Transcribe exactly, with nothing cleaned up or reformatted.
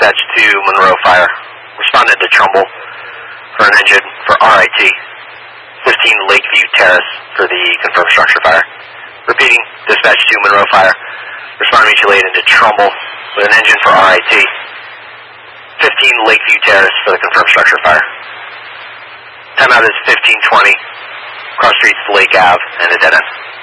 dispatch to Monroe Fire. Responded to Trumbull for an engine for R I T. fifteen Lakeview Terrace for the confirmed structure fire. Repeating, dispatch to Monroe Fire. Respond immediately into Trumbull with an engine for R I T. fifteen Lakeview Terrace for the confirmed structure fire. Timeout is fifteen twenty. Cross streets Lake Ave and a dead end.